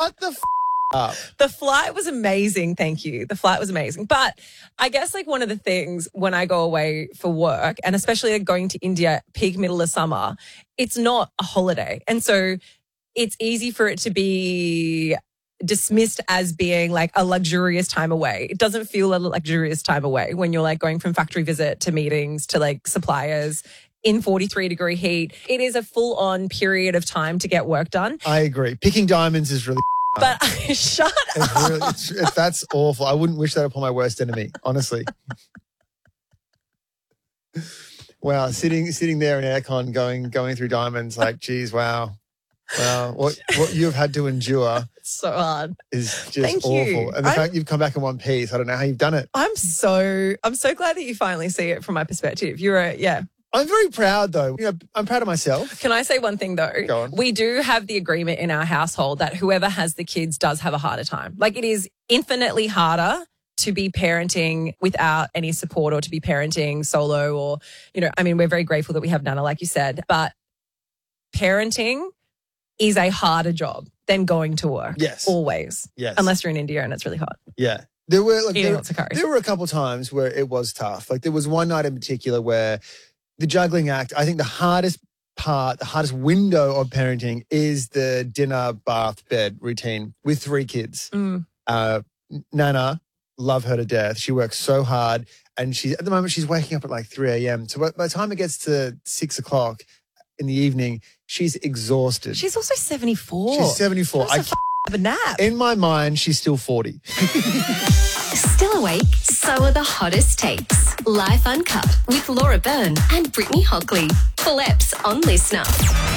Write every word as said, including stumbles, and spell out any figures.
Shut the f- up. The flight was amazing. Thank you. The flight was amazing. But I guess like one of the things when I go away for work, and especially like going to India peak middle of summer, it's not a holiday. And so it's easy for it to be dismissed as being like a luxurious time away. It doesn't feel a luxurious time away when you're like going from factory visit to meetings to like suppliers in forty-three degree heat. It is a full on period of time to get work done. I agree. Picking diamonds is really But shut it's up. really, it's, it's, that's awful. I wouldn't wish that upon my worst enemy, honestly. Wow, sitting sitting there in aircon going going through diamonds like, geez, wow. Wow, what what you've had to endure It's so hard. is just Thank awful. you. And the I'm- fact you've come back in one piece, I don't know how you've done it. I'm so I'm so glad that you finally see it from my perspective. You're a yeah. I'm very proud though. You know, I'm proud of myself. Can I say one thing though? Go on. We do have the agreement in our household that whoever has the kids does have a harder time. Like it is infinitely harder to be parenting without any support or to be parenting solo or, you know, I mean, we're very grateful that we have Nana, like you said, but parenting is a harder job than going to work. Yes. Always. Yes. Unless you're in India and it's really hot. Yeah. There were like Eating there, lots of curry. there were a couple of times where it was tough. Like there was one night in particular where the juggling act, I think the hardest part, the hardest window of parenting is the dinner, bath, bed routine with three kids. Mm. Uh, Nana, love her to death. She works so hard and she at the moment she's waking up at like three a.m. So by by the time it gets to six o'clock in the evening, she's exhausted. She's also seventy-four. She's seventy-four. She I, wants to f- have a nap. in my mind, she's still forty. Still awake? So are the hottest takes. Life Uncut with Laura Byrne and Brittany Hockley. Full eps on Listener.